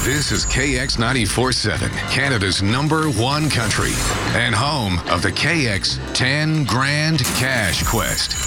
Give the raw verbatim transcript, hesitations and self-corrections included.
This is K X ninety-four point seven, Canada's number one country, and home of the K X ten Grand Cash Quest.